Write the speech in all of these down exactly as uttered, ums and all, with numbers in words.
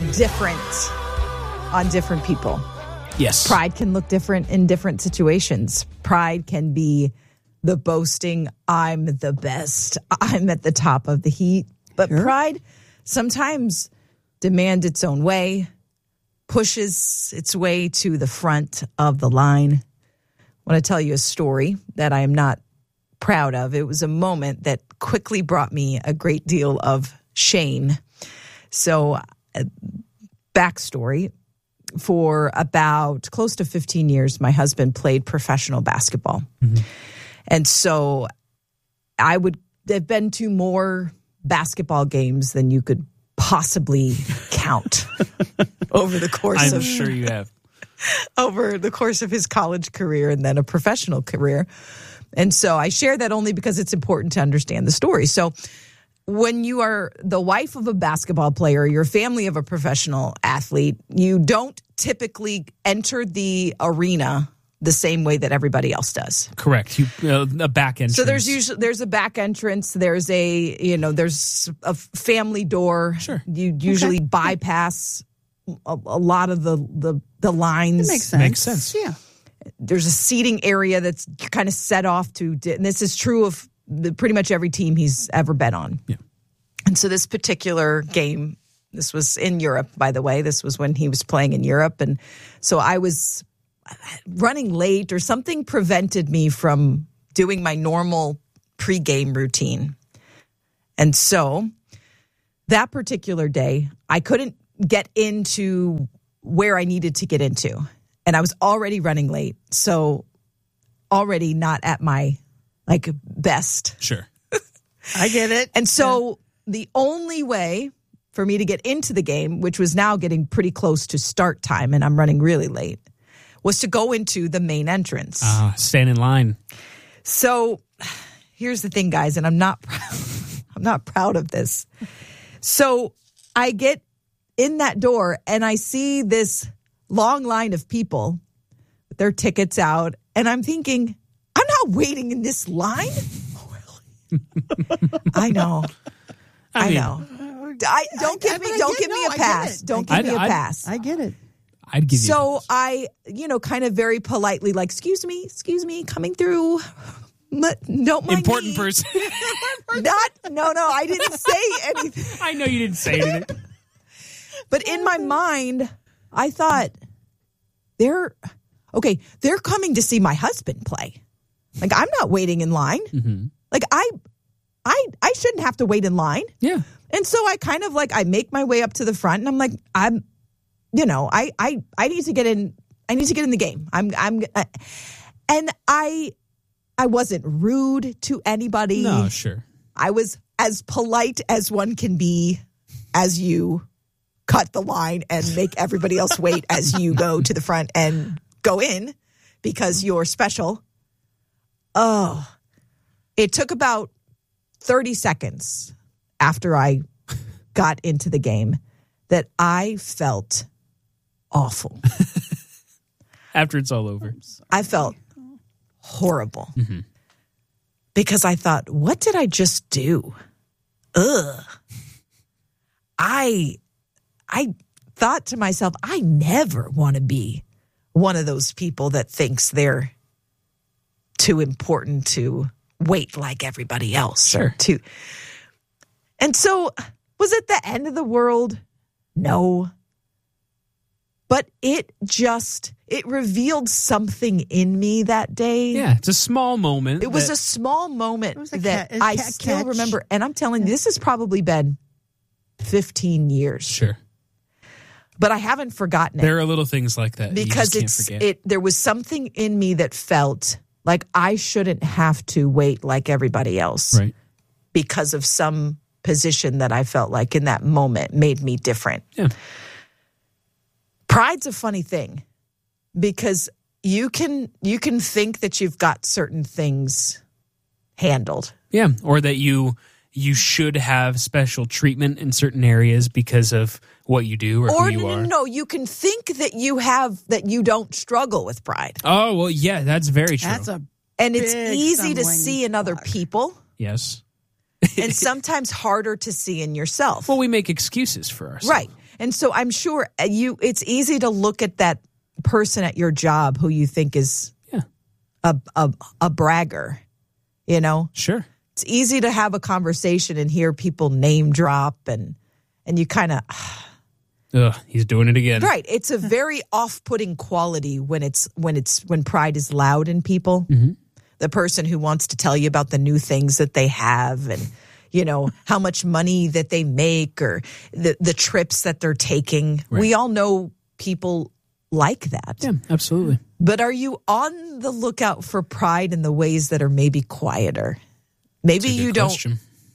different on different people. Yes. Pride can look different in different situations. Pride can be the boasting, I'm the best, I'm at the top of the heap. But sure. Pride sometimes demands its own way, pushes its way to the front of the line. I want to tell you a story that I am not proud of. It was a moment that quickly brought me a great deal of shame. So, uh, backstory. For about close to fifteen years, my husband played professional basketball. Mm-hmm. And so I would have been to more basketball games than you could possibly count over the course I'm of... I'm sure you have. Over the course of his college career and then a professional career. And so I share that only because it's important to understand the story. So when you are the wife of a basketball player, you're family of a professional athlete, you don't typically enter the arena the same way that everybody else does. Correct. You, uh, a back entrance. So there's usually there's a back entrance. There's a you know there's a family door. Sure. You usually okay. bypass a, a lot of the the the lines. It makes sense. Makes sense. Yeah. There's a seating area that's kind of set off to, and this is true of the, pretty much every team he's ever been on. Yeah. And so this particular game, this was in Europe, by the way. This was when he was playing in Europe. And so I was running late or something prevented me from doing my normal pregame routine. And so that particular day, I couldn't get into where I needed to get into. And I was already running late. So already not at my like best. Sure. I get it. And so yeah. the only way for me to get into the game, which was now getting pretty close to start time and I'm running really late, was to go into the main entrance. Ah, uh, stand in line. So here's the thing, guys, and I'm not proud. I'm not proud of this. So I get in that door and I see this long line of people with their tickets out, and I'm thinking, I'm not waiting in this line. Oh, really? I know. I, I mean, know. I, don't give I, me. Don't give me a pass. Don't give I'd, me a I'd, pass. I get it. I'd give you. So a pass. I, you know, kind of very politely, like, excuse me, excuse me, coming through. But don't mind Important me. person. Not. No, no. I didn't say anything. I know you didn't say anything. But in my mind, I thought, they're, okay, they're coming to see my husband play. Like, I'm not waiting in line. Mm-hmm. Like, I, I, I shouldn't have to wait in line. Yeah. And so I kind of like, I make my way up to the front and I'm like, I'm, you know, I, I, I need to get in, I need to get in the game. I'm, I'm, uh, and I, I wasn't rude to anybody. No, sure. I was as polite as one can be as you cut the line and make everybody else wait as you go to the front and go in because you're special. Oh, it took about thirty seconds after I got into the game that I felt awful. After it's all over. I felt horrible. Mm-hmm. Because I thought, what did I just do? Ugh. I I thought to myself, I never want to be one of those people that thinks they're too important to wait like everybody else. Sure. Or to, and so, was it the end of the world? No. But it just, it revealed something in me that day. Yeah, it's a small moment. It was that, a small moment a that cat, a I cat still catch. remember. And I'm telling you, this has probably been fifteen years. Sure. But I haven't forgotten it. There are little things like that. Because you it's just can't forget. it. There was something in me that felt like I shouldn't have to wait like everybody else. Right. Because of some position that I felt like in that moment made me different. Yeah. Pride's a funny thing because you can you can think that you've got certain things handled. Yeah, or that you you should have special treatment in certain areas because of what you do or, or who you no, are. no, no, you can think that you have that you don't struggle with pride. Oh, well, yeah, that's very true. That's a And it's big easy to stumbling see in other block. people Yes. and sometimes harder to see in yourself. Well, we make excuses for ourselves. Right. And so I'm sure you, it's easy to look at that person at your job who you think is Yeah. a, a, a bragger, you know? Sure. It's easy to have a conversation and hear people name drop and, and you kind of, Ugh, he's doing it again. right. It's a very off-putting quality when it's, when it's, when pride is loud in people. Mm-hmm. The person who wants to tell you about the new things that they have and, you know, how much money that they make or the, the trips that they're taking. Right. We all know people like that. Yeah, absolutely. But are you on the lookout for pride in the ways that are maybe quieter? Maybe That's a good you don't question.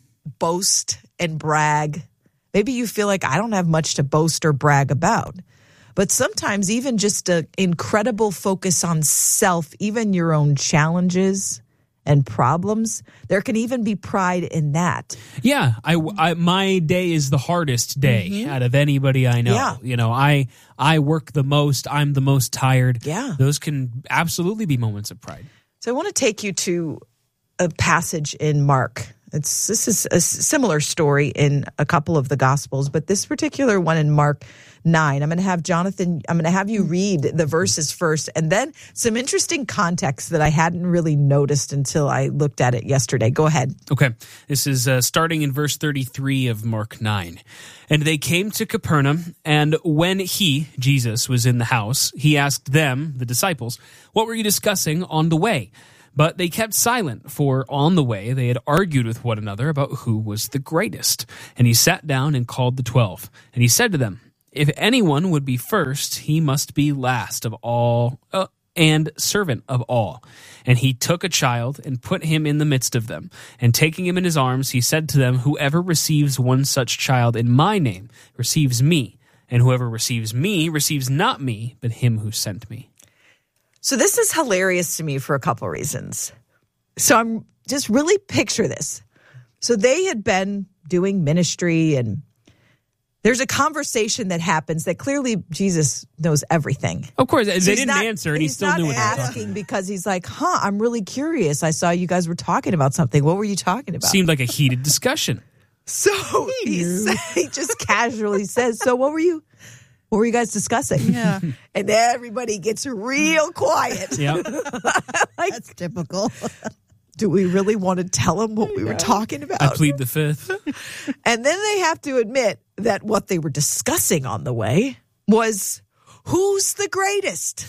boast and brag. Maybe you feel like I don't have much to boast or brag about. But sometimes even just an incredible focus on self, even your own challenges and problems, there can even be pride in that. Yeah, I, I my day is the hardest day Mm-hmm. out of anybody I know. Yeah. You know, I I work the most. I'm the most tired. Yeah. Those can absolutely be moments of pride. So I want to take you to a passage in Mark. It's this is a similar story in a couple of the Gospels, but this particular one in Mark nine, I'm going to have Jonathan, I'm going to have you read the verses first, and then some interesting context that I hadn't really noticed until I looked at it yesterday. Go ahead. Okay, this is uh, starting in verse thirty-three of Mark nine. And they came to Capernaum, and when he, Jesus, was in the house, he asked them, the disciples, what were you discussing on the way? But they kept silent, for on the way they had argued with one another about who was the greatest. And he sat down and called the twelve. And he said to them, if anyone would be first, he must be last of all uh, and servant of all. And he took a child and put him in the midst of them. And taking him in his arms, he said to them, whoever receives one such child in my name receives me. And whoever receives me receives not me, but him who sent me. So this is hilarious to me for a couple reasons. So I'm just really picture this. So they had been doing ministry and there's a conversation that happens that clearly Jesus knows everything. Of course, they So he's didn't not- answer, and he he's still not knew what they were talking asking about. because he's like, huh, I'm really curious. I saw you guys were talking about something. What were you talking about? Seemed like a heated discussion. So he, sa- he just casually says, so what were you, what were you guys discussing? Yeah. And everybody gets real quiet. Yeah. That's typical. Do we really want to tell him what we were talking about? I plead the fifth. And then they have to admit that what they were discussing on the way was who's the greatest.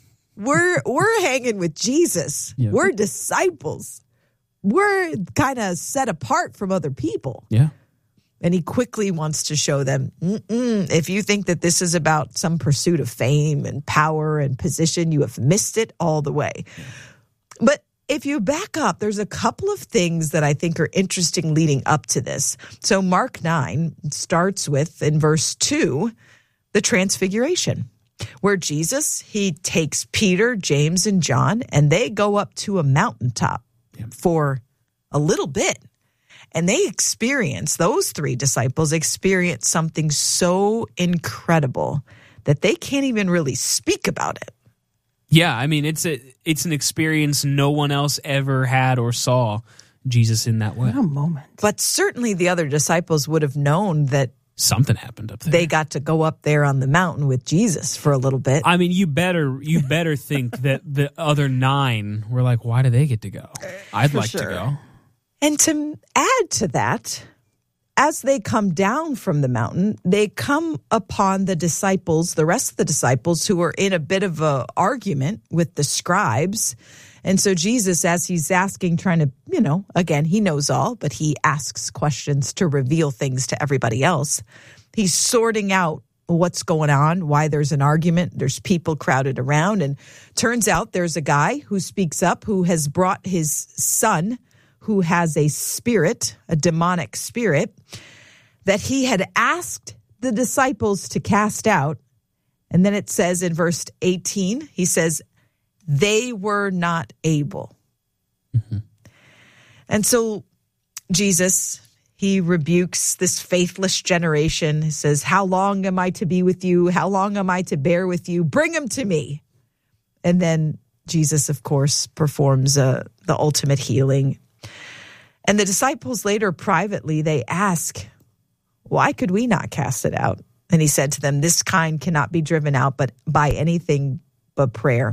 We're we're hanging with Jesus. Yeah. We're disciples. We're kind of set apart from other people. Yeah. And he quickly wants to show them, Mm-mm, if you think that this is about some pursuit of fame and power and position, you have missed it all the way. Yeah. But if you back up, there's a couple of things that I think are interesting leading up to this. So Mark nine starts with, in verse two, the transfiguration, where Jesus, he takes Peter, James, and John, and they go up to a mountaintop yeah. for a little bit. And they experience, those three disciples experience something so incredible that they can't even really speak about it. Yeah, I mean, it's a it's an experience no one else ever had or saw Jesus in that way. What a moment. But certainly the other disciples would have known that something happened up there. They got to go up there on the mountain with Jesus for a little bit. I mean, you better you better think that the other nine were like, why do they get to go? I'd For like sure. to go. And to add to that, as they come down from the mountain, they come upon the disciples, the rest of the disciples, who are in a bit of a argument with the scribes. And so Jesus, as he's asking, trying to, you know, again, he knows all, but he asks questions to reveal things to everybody else. He's sorting out what's going on, why there's an argument. There's people crowded around. And turns out there's a guy who speaks up who has brought his son, who has a spirit, a demonic spirit, that he had asked the disciples to cast out. And then it says in verse eighteen, he says, they were not able. Mm-hmm. And so Jesus, he rebukes this faithless generation. He says, how long am I to be with you? How long am I to bear with you? Bring them to me. And then Jesus, of course, performs uh, the ultimate healing. And the disciples later privately, they ask, why could we not cast it out? And he said to them, this kind cannot be driven out but by anything but prayer.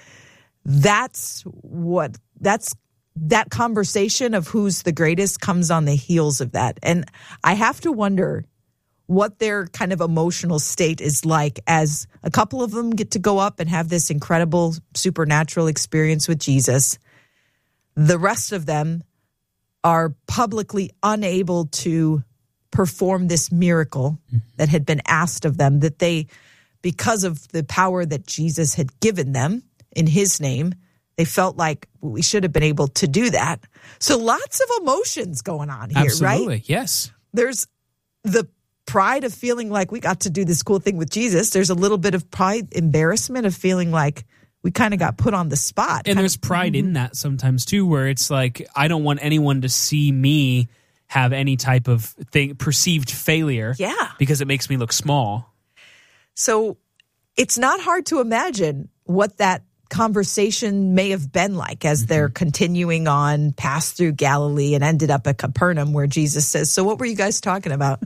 That's what, that's, that conversation of who's the greatest comes on the heels of that. And I have to wonder what their kind of emotional state is like as a couple of them get to go up and have this incredible supernatural experience with Jesus. The rest of them are publicly unable to perform this miracle that had been asked of them, that they, because of the power that Jesus had given them in his name, they felt like we should have been able to do that. So lots of emotions going on here, Absolutely, right? Yes. There's the pride of feeling like we got to do this cool thing with Jesus. There's a little bit of pride, embarrassment of feeling like we kind of got put on the spot. And there's of, pride in that sometimes too, where it's like, I don't want anyone to see me have any type of thing, perceived failure. Yeah. Because it makes me look small. So it's not hard to imagine what that conversation may have been like as mm-hmm. they're continuing on past through Galilee and ended up at Capernaum, where Jesus says, so what were you guys talking about?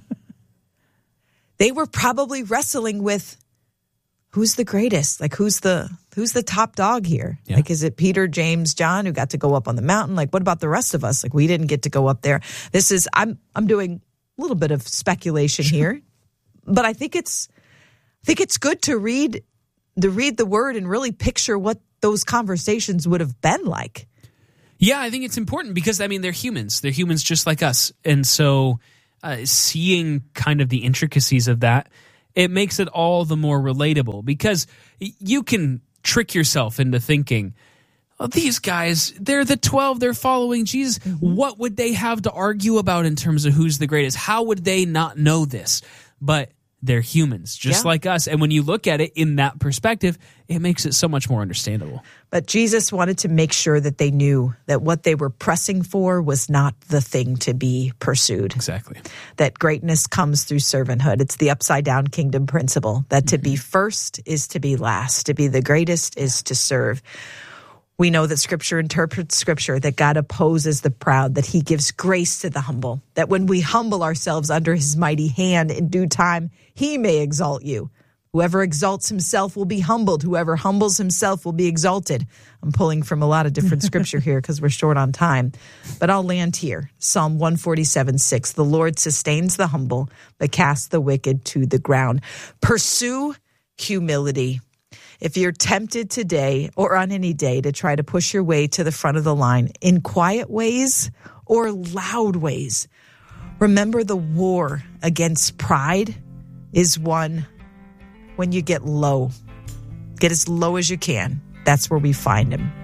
They were probably wrestling with who's the greatest? Like, who's the who's the top dog here? Yeah. Like, is it Peter, James, John who got to go up on the mountain? Like, what about the rest of us? Like, we didn't get to go up there. This is I'm I'm doing a little bit of speculation sure. here, but I think it's I think it's good to read to read the word and really picture what those conversations would have been like. Yeah, I think it's important because I mean they're humans. They're humans just like us, and so uh, seeing kind of the intricacies of that, it makes it all the more relatable because you can trick yourself into thinking, oh, these guys, they're the twelve, they're following Jesus. Mm-hmm. What would they have to argue about in terms of who's the greatest? How would they not know this? But they're humans, just yeah. like us. And when you look at it in that perspective, it makes it so much more understandable. But Jesus wanted to make sure that they knew that what they were pressing for was not the thing to be pursued. Exactly. That greatness comes through servanthood. It's the upside down kingdom principle that to mm-hmm. be first is to be last. To be the greatest is to serve. We know that Scripture interprets Scripture, that God opposes the proud, that he gives grace to the humble, that when we humble ourselves under his mighty hand in due time, he may exalt you. Whoever exalts himself will be humbled. Whoever humbles himself will be exalted. I'm pulling from a lot of different Scripture here because we're short on time, but I'll land here. Psalm one forty-seven, six, the Lord sustains the humble, but casts the wicked to the ground. Pursue humility. If you're tempted today or on any day to try to push your way to the front of the line in quiet ways or loud ways, remember the war against pride is won when you get low. Get as low as you can. That's where we find him.